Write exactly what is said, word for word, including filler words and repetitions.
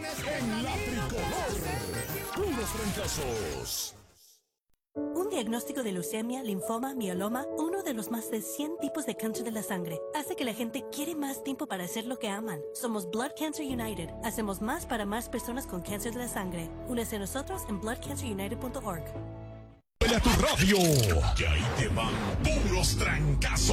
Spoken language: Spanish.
En la tricolor, puros trancazos. Un diagnóstico de leucemia, linfoma, mieloma, uno de los más de cien tipos de cáncer de la sangre, hace que la gente quiere más tiempo para hacer lo que aman. Somos Blood Cancer United. Hacemos más para más personas con cáncer de la sangre. Únese a nosotros en blood cancer united punto org. A tu radio, que ahí te van puros trancazos.